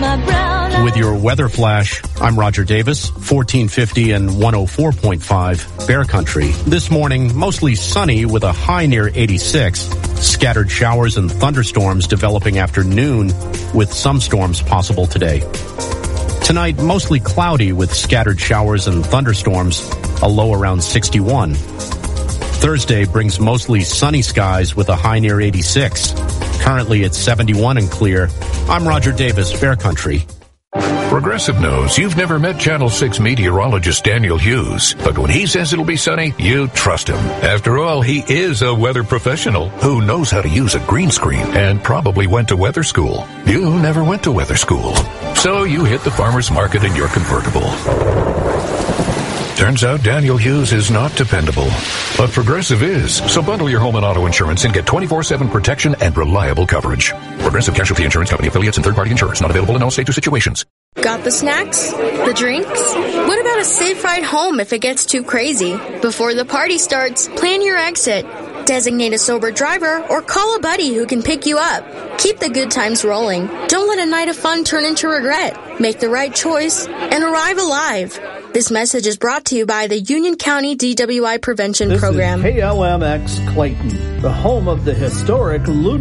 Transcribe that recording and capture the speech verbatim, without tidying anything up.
With your weather flash, I'm Roger Davis, fourteen fifty and one oh four point five Bear Country. This morning, mostly sunny with a high near eighty-six. Scattered showers and thunderstorms developing after noon with some storms possible today. Tonight, mostly cloudy with scattered showers and thunderstorms, a low around sixty-one. Thursday brings mostly sunny skies with a high near eighty-six. Currently it's seventy-one and clear. I'm Roger Davis, Bear Country. Progressive knows you've never met Channel six meteorologist Daniel Hughes, but when he says it'll be sunny, you trust him. After all, he is a weather professional who knows how to use a green screen and probably went to weather school. You never went to weather school, so you hit the farmer's market in your convertible. Turns out Daniel Hughes is not dependable, but Progressive is. So bundle your home and auto insurance and get twenty-four seven protection and reliable coverage. Progressive Casualty Insurance Company affiliates and third-party insurers not available in all states or situations. Got the snacks? The drinks? What about a safe ride home if it gets too crazy? Before the party starts, plan your exit. Designate a sober driver or call a buddy who can pick you up. Keep the good times rolling. Don't let a night of fun turn into regret. Make the right choice and arrive alive. This message is brought to you by the Union County D W I Prevention this Program. This is K L M X Clayton, the home of the historic Luna